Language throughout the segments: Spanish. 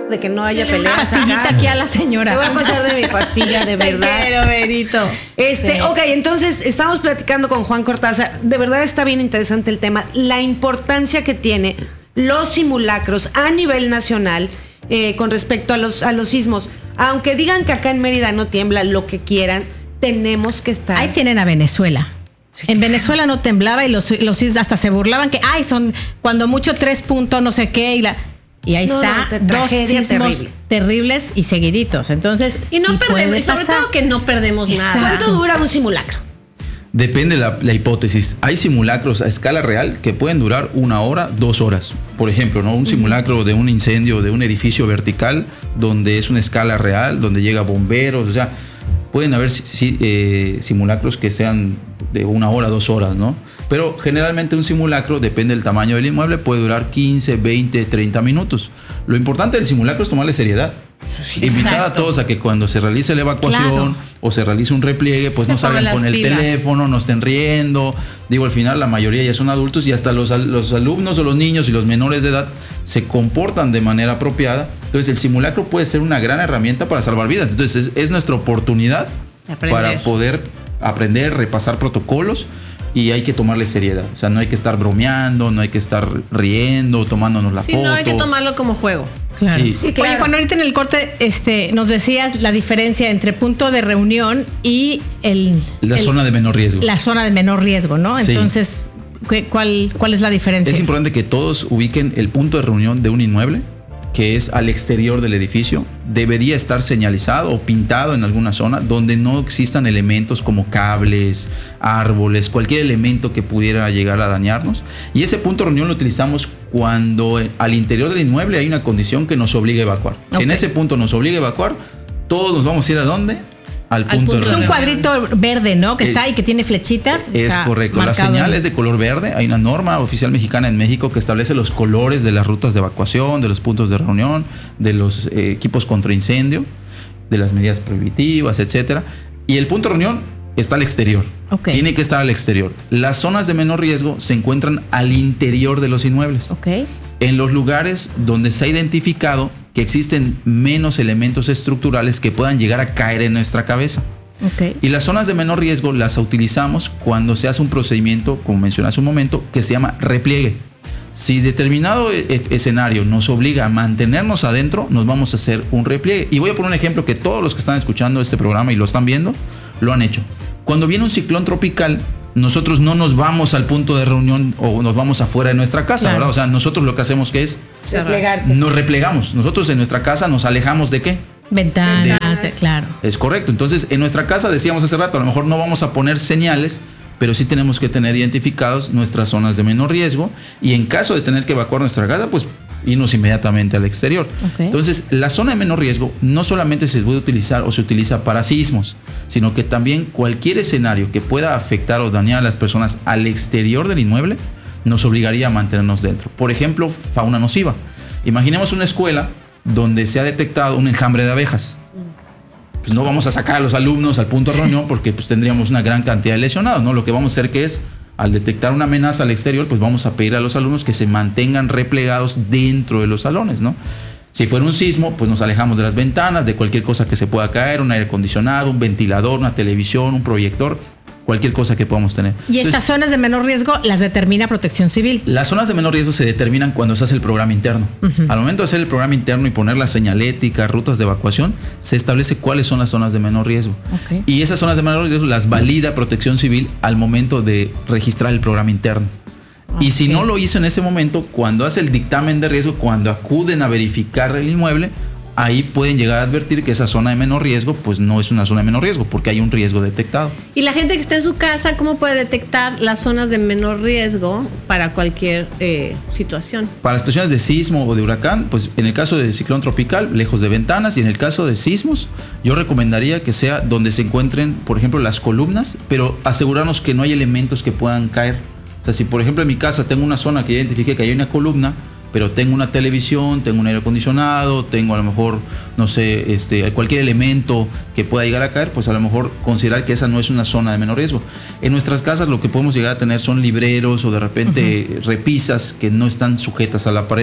de que no haya peleas. Pastillita acá. aquí a la señora. Te voy a pasar de mi pastilla, de verdad. Te quiero, Berito. Sí. Ok, entonces estamos platicando con Juan Cortázar. De verdad está bien interesante el tema. La importancia que tiene los simulacros a nivel nacional con respecto a los sismos. Aunque digan que acá en Mérida no tiembla, lo que quieran, tenemos que estar. Ahí tienen a Venezuela. En Venezuela no temblaba y los sismos hasta se burlaban que, son cuando mucho 3 puntos no sé qué y ahí está, dos sismos terribles y seguiditos. Entonces, y no perdemos, y sobre todo que no perdemos nada. ¿Cuánto dura un simulacro? Depende la hipótesis. Hay simulacros a escala real que pueden durar 1 hora, 2 horas. Por ejemplo, ¿no? Un simulacro de un incendio de un edificio vertical donde es una escala real, donde llega bomberos, o sea, pueden haber simulacros que sean de 1 hora, 2 horas, ¿no? Pero generalmente un simulacro, depende del tamaño del inmueble, puede durar 15, 20, 30 minutos. Lo importante del simulacro es tomarle seriedad. Sí, invitar a todos a que cuando se realice la evacuación o se realice un repliegue, pues no salgan con el teléfono, no estén riendo. Digo, al final la mayoría ya son adultos y hasta los alumnos o los niños y los menores de edad se comportan de manera apropiada. Entonces el simulacro puede ser una gran herramienta para salvar vidas. Entonces es nuestra oportunidad para poder aprender, repasar protocolos. Y hay que tomarle seriedad. O sea, no hay que estar bromeando, no hay que estar riendo, tomándonos la foto. No hay que tomarlo como juego. Claro. Sí, claro. Oye, cuando ahorita en el corte nos decías la diferencia entre punto de reunión y la zona de menor riesgo. La zona de menor riesgo, ¿no? Sí. Entonces, ¿cuál es la diferencia? Es importante que todos ubiquen el punto de reunión de un inmueble, que es al exterior del edificio. Debería estar señalizado o pintado en alguna zona donde no existan elementos como cables, árboles, cualquier elemento que pudiera llegar a dañarnos. Y ese punto de reunión lo utilizamos cuando al interior del inmueble hay una condición que nos obliga a evacuar. Si en ese punto nos obliga a evacuar, todos nos vamos a ir ¿a dónde? Al punto de reunión. Es un cuadrito verde, ¿no? Que está ahí, que tiene flechitas. Es correcto. La señal es de color verde. Hay una norma oficial mexicana en México que establece los colores de las rutas de evacuación, de los puntos de reunión, de los equipos contra incendio, de las medidas prohibitivas, etcétera. Y el punto de reunión está al exterior. Okay. Tiene que estar al exterior. Las zonas de menor riesgo se encuentran al interior de los inmuebles. Okay. En los lugares donde se ha identificado que existen menos elementos estructurales que puedan llegar a caer en nuestra cabeza. Okay. Y las zonas de menor riesgo las utilizamos cuando se hace un procedimiento, como mencioné hace un momento, que se llama repliegue. Si determinado escenario nos obliga a mantenernos adentro, nos vamos a hacer un repliegue. Y voy a poner un ejemplo que todos los que están escuchando este programa y lo están viendo, lo han hecho. Cuando viene un ciclón tropical, nosotros no nos vamos al punto de reunión o nos vamos afuera de nuestra casa, ¿verdad? O sea, nosotros lo que hacemos que es nos replegamos. Nosotros en nuestra casa nos alejamos de ¿qué? Ventanas, claro. Es correcto. Entonces, en nuestra casa, decíamos hace rato, a lo mejor no vamos a poner señales, pero sí tenemos que tener identificados nuestras zonas de menor riesgo y en caso de tener que evacuar nuestra casa, pues irnos inmediatamente al exterior. Okay. Entonces, la zona de menor riesgo no solamente se puede utilizar o se utiliza para sismos, sino que también cualquier escenario que pueda afectar o dañar a las personas al exterior del inmueble nos obligaría a mantenernos dentro. Por ejemplo, fauna nociva. Imaginemos una escuela donde se ha detectado un enjambre de abejas. Pues no vamos a sacar a los alumnos al punto de reunión porque pues tendríamos una gran cantidad de lesionados, ¿no? Lo que vamos a hacer que es, al detectar una amenaza al exterior, pues vamos a pedir a los alumnos que se mantengan replegados dentro de los salones, ¿no? Si fuera un sismo, pues nos alejamos de las ventanas, de cualquier cosa que se pueda caer, un aire acondicionado, un ventilador, una televisión, un proyector, cualquier cosa que podamos tener. ¿Y estas zonas de menor riesgo las determina Protección Civil? Las zonas de menor riesgo se determinan cuando se hace el programa interno. Al momento de hacer el programa interno y poner la señalética, rutas de evacuación, se establece cuáles son las zonas de menor riesgo. Okay. Y esas zonas de menor riesgo las valida Protección Civil al momento de registrar el programa interno. Okay. Y si no lo hizo en ese momento, cuando hace el dictamen de riesgo, cuando acuden a verificar el inmueble, ahí pueden llegar a advertir que esa zona de menor riesgo pues no es una zona de menor riesgo porque hay un riesgo detectado. Y la gente que está en su casa, ¿cómo puede detectar las zonas de menor riesgo para cualquier situación? Para situaciones de sismo o de huracán, pues en el caso de ciclón tropical, lejos de ventanas, y en el caso de sismos, yo recomendaría que sea donde se encuentren, por ejemplo, las columnas, pero asegurarnos que no hay elementos que puedan caer. O sea, si por ejemplo en mi casa tengo una zona que identifique que hay una columna, pero tengo una televisión, tengo un aire acondicionado, tengo a lo mejor, no sé, cualquier elemento que pueda llegar a caer, pues a lo mejor considerar que esa no es una zona de menor riesgo. En nuestras casas lo que podemos llegar a tener son libreros o de repente repisas que no están sujetas a la pared.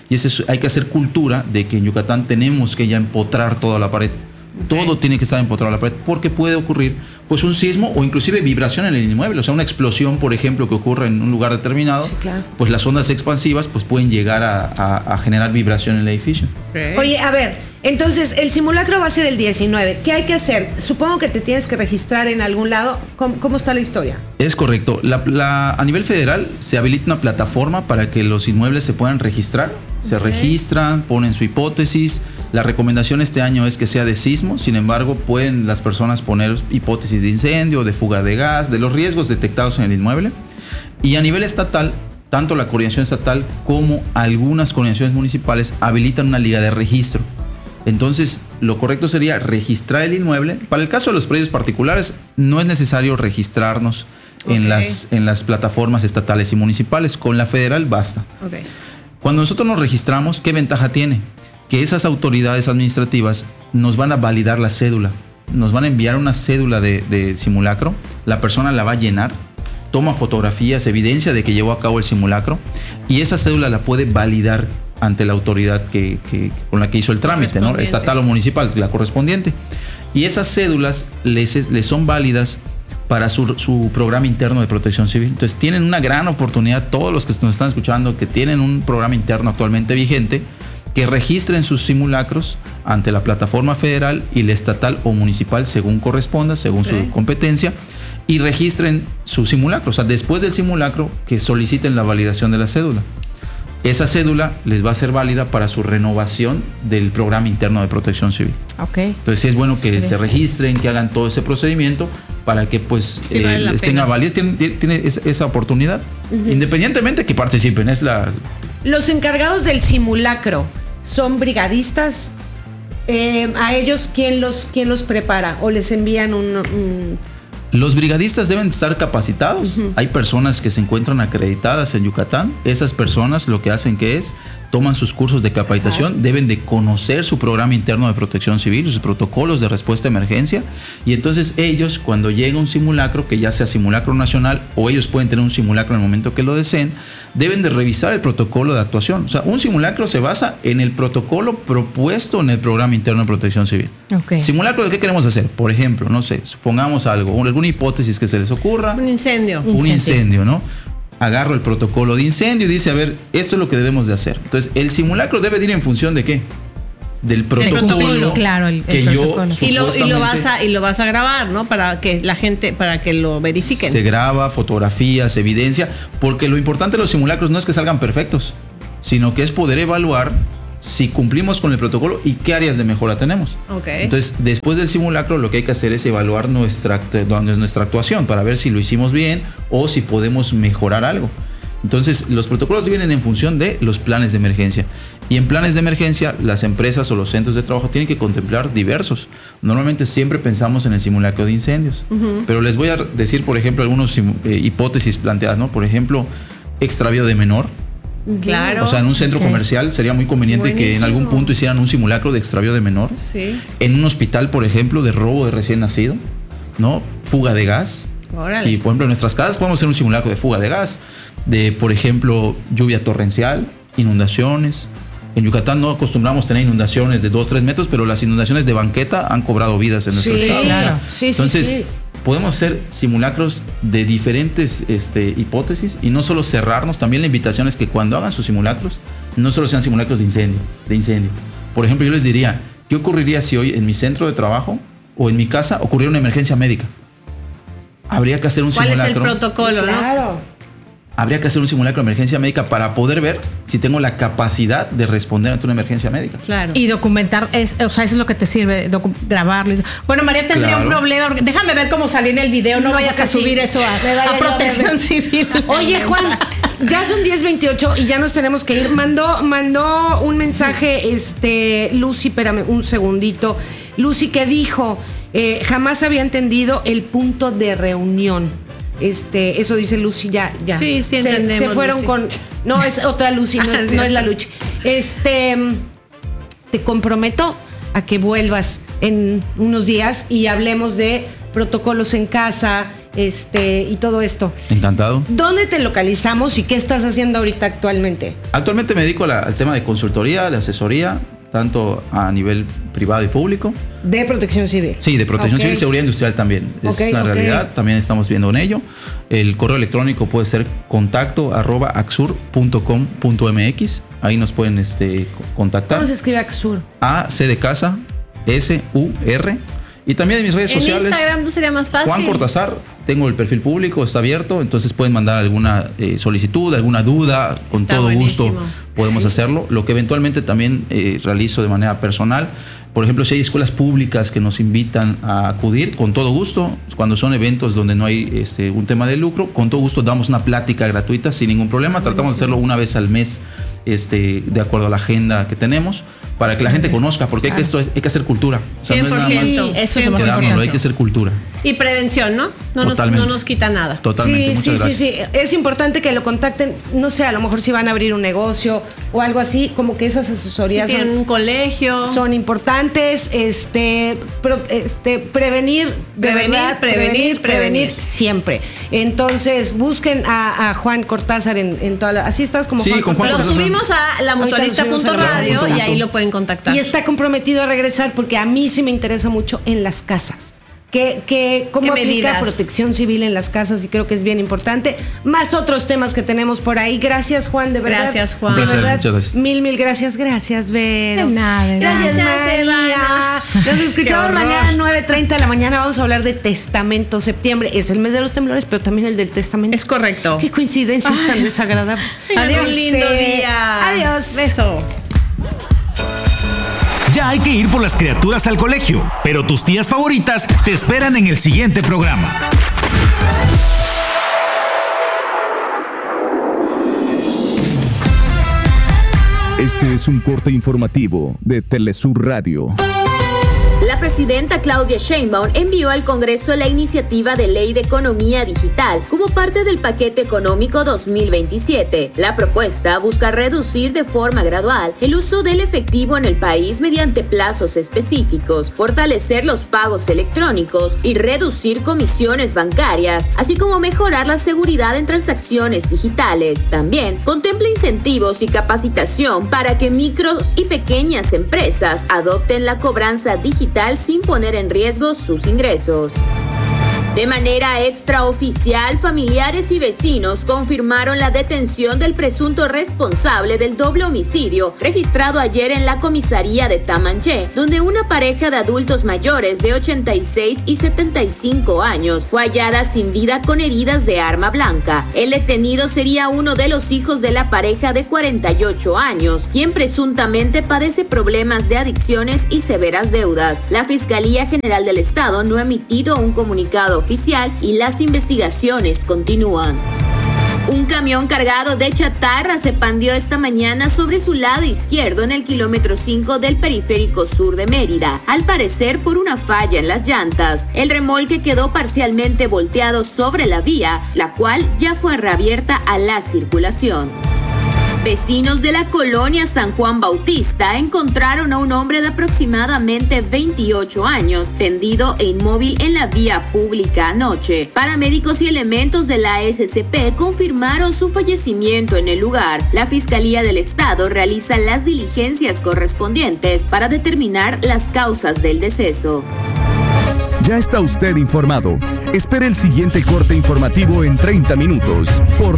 Y hay que hacer cultura de que en Yucatán tenemos que ya empotrar toda la pared. Todo tiene que estar empotrado a la pared porque puede ocurrir pues un sismo o inclusive vibración en el inmueble, o sea, una explosión, por ejemplo, que ocurre en un lugar determinado, sí, claro. Pues las ondas expansivas pues pueden llegar a generar vibración en el edificio. Okay. Oye, a ver, entonces el simulacro va a ser el 19. ¿Qué hay que hacer? Supongo que te tienes que registrar en algún lado. ¿Cómo está la historia? Es correcto. A nivel federal se habilita una plataforma para que los inmuebles se puedan registrar. Se registran, ponen su hipótesis. La recomendación este año es que sea de sismo, sin embargo, pueden las personas poner hipótesis de incendio, de fuga de gas, de los riesgos detectados en el inmueble. Y a nivel estatal, tanto la coordinación estatal como algunas coordinaciones municipales habilitan una liga de registro. Entonces, lo correcto sería registrar el inmueble. Para el caso de los predios particulares, no es necesario registrarnos en las plataformas estatales y municipales. Con la federal basta. Okay. Cuando nosotros nos registramos, ¿qué ventaja tiene? Que esas autoridades administrativas nos van a validar la cédula. Nos van a enviar una cédula de simulacro. La persona la va a llenar, toma fotografías, evidencia de que llevó a cabo el simulacro y esa cédula la puede validar ante la autoridad con la que hizo el trámite, ¿no? Estatal o municipal, la correspondiente. Y esas cédulas les son válidas para su programa interno de protección civil. Entonces tienen una gran oportunidad, todos los que nos están escuchando, que tienen un programa interno actualmente vigente, que registren sus simulacros ante la plataforma federal y la estatal o municipal según corresponda, según su competencia, y registren su simulacro. O sea, después del simulacro, que soliciten la validación de la cédula. Esa cédula les va a ser válida para su renovación del programa interno de protección civil. Okay. Entonces es bueno que se registren, que hagan todo ese procedimiento para que pues les tenga validez, tiene esa oportunidad, independientemente que participen. Los encargados del simulacro son brigadistas. ¿A ellos quién los prepara o les envían Los brigadistas deben estar capacitados. Hay personas que se encuentran acreditadas en Yucatán. Esas personas lo que hacen toman sus cursos de capacitación, deben de conocer su programa interno de protección civil, sus protocolos de respuesta a emergencia, y entonces ellos, cuando llega un simulacro, que ya sea simulacro nacional o ellos pueden tener un simulacro en el momento que lo deseen, deben de revisar el protocolo de actuación. O sea, un simulacro se basa en el protocolo propuesto en el programa interno de protección civil. Okay. ¿Simulacro de qué queremos hacer? Por ejemplo, no sé, supongamos alguna hipótesis que se les ocurra. Un incendio. Un incendio, ¿no? Agarro el protocolo de incendio y dice, a ver, esto es lo que debemos de hacer. Entonces, el simulacro debe de ir en función de ¿qué? Del protocolo. Claro, el que protocolo. Y lo vas a grabar, ¿no? Para que la gente, para que lo verifiquen. Se graba, fotografías, evidencia, porque lo importante de los simulacros no es que salgan perfectos, sino que es poder evaluar si cumplimos con el protocolo y qué áreas de mejora tenemos. Okay. Entonces, después del simulacro, lo que hay que hacer es evaluar nuestra actuación para ver si lo hicimos bien o si podemos mejorar algo. Entonces, los protocolos vienen en función de los planes de emergencia. Y en planes de emergencia, las empresas o los centros de trabajo tienen que contemplar diversos. Normalmente siempre pensamos en el simulacro de incendios. Pero les voy a decir, por ejemplo, algunas hipótesis planteadas, ¿no? Por ejemplo, extravío de menor. Claro. O sea, en un centro comercial sería muy conveniente que en algún punto hicieran un simulacro de extravío de menor. Sí. En un hospital, por ejemplo, de robo de recién nacido, ¿no? Fuga de gas. Órale. Y por ejemplo, en nuestras casas podemos hacer un simulacro de fuga de gas, de por ejemplo, lluvia torrencial, inundaciones. En Yucatán no acostumbramos tener inundaciones de 2-3 metros, pero las inundaciones de banqueta han cobrado vidas en nuestro estado. Claro. Entonces, podemos hacer simulacros de diferentes hipótesis y no solo cerrarnos. También la invitación es que cuando hagan sus simulacros, no solo sean simulacros de incendio. Por ejemplo, yo les diría, ¿qué ocurriría si hoy en mi centro de trabajo o en mi casa ocurriera una emergencia médica? Habría que hacer un simulacro. ¿Cuál es el protocolo, no? Claro. Habría que hacer un simulacro de emergencia médica para poder ver si tengo la capacidad de responder ante una emergencia médica. Claro. Y documentar, o sea, eso es lo que te sirve, grabarlo. Bueno, María tendría un problema. Déjame ver cómo salí en el video. No vayas a subir eso a protección civil. Oye, Juan, ya son 10:28 y ya nos tenemos que ir. Mandó un mensaje, Lucy, espérame un segundito. Lucy, que dijo, jamás había entendido el punto de reunión. Eso dice Lucy, ya. Sí, entendemos. Se fueron Lucy. No, es otra Lucy, no es la Lucy. Te comprometo a que vuelvas en unos días y hablemos de protocolos en casa, y todo esto. Encantado. ¿Dónde te localizamos y qué estás haciendo ahorita actualmente? Actualmente me dedico al tema de consultoría, de asesoría, tanto a nivel privado y público. De protección civil. Sí, de protección civil y seguridad industrial también. Es una realidad, también estamos viendo en ello. El correo electrónico puede ser contacto@axur.com.mx. Ahí nos pueden contactar. ¿Cómo se escribe Axur? A-C de casa, S-U-R. Y también en mis redes sociales. En Instagram no sería más fácil. Juan Cortázar, tengo el perfil público, está abierto, entonces pueden mandar alguna solicitud, alguna duda, con está todo buenísimo. gusto podemos hacerlo. Lo que eventualmente también realizo de manera personal, por ejemplo, si hay escuelas públicas que nos invitan a acudir, con todo gusto, cuando son eventos donde no hay un tema de lucro, con todo gusto damos una plática gratuita sin ningún problema. Tratamos de hacerlo una vez al mes, de acuerdo a la agenda que tenemos, para que la gente conozca, porque hay que hacer cultura. O sea, 100%. no es nada más Eso es quedárnoslo, hay que hacer cultura. Y prevención, ¿no? No nos quita nada. Totalmente, muchas gracias. Sí. Es importante que lo contacten, no sé, a lo mejor si van a abrir un negocio o algo así, como que esas asesorías si tienen un colegio. Son importantes, prevenir siempre. Entonces, busquen a Juan Cortázar en toda la... Así estás como sí, Juan Cortázar. Lo subimos a lamutualista.radio y ahí lo pueden contactar. Y está comprometido a regresar porque a mí sí me interesa mucho en las casas. ¿Cómo aplica protección civil en las casas? Y creo que es bien importante. Más otros temas que tenemos por ahí. Gracias, Juan, de verdad. Gracias, Juan. Un placer, de verdad, muchas gracias. Mil gracias. Gracias, Vero. De nada. Gracias, María. María. Nos escuchamos mañana a 9:30 de la mañana. Vamos a hablar de testamento. Septiembre es el mes de los temblores, pero también el del testamento. Es correcto. Qué coincidencias tan desagradables. Adiós. Un lindo día. Adiós. Beso. Ya hay que ir por las criaturas al colegio, pero tus tías favoritas te esperan en el siguiente programa. Este es un corte informativo de Telesur Radio. La presidenta Claudia Sheinbaum envió al Congreso la iniciativa de Ley de Economía Digital como parte del paquete económico 2027. La propuesta busca reducir de forma gradual el uso del efectivo en el país mediante plazos específicos, fortalecer los pagos electrónicos y reducir comisiones bancarias, así como mejorar la seguridad en transacciones digitales. También contempla incentivos y capacitación para que micros y pequeñas empresas adopten la cobranza digital sin poner en riesgo sus ingresos. De manera extraoficial, familiares y vecinos confirmaron la detención del presunto responsable del doble homicidio registrado ayer en la comisaría de Tamanché, donde una pareja de adultos mayores de 86 y 75 años fue hallada sin vida con heridas de arma blanca. El detenido sería uno de los hijos de la pareja de 48 años, quien presuntamente padece problemas de adicciones y severas deudas. La Fiscalía General del Estado no ha emitido un comunicado oficial y las investigaciones continúan. Un camión cargado de chatarra se pandeó esta mañana sobre su lado izquierdo en el kilómetro 5 del periférico sur de Mérida, al parecer por una falla en las llantas. El remolque quedó parcialmente volteado sobre la vía, la cual ya fue reabierta a la circulación. Vecinos de la colonia San Juan Bautista encontraron a un hombre de aproximadamente 28 años tendido e inmóvil en la vía pública anoche. Paramédicos y elementos de la SCP confirmaron su fallecimiento en el lugar. La Fiscalía del Estado realiza las diligencias correspondientes para determinar las causas del deceso. Ya está usted informado. Espere el siguiente corte informativo en 30 minutos por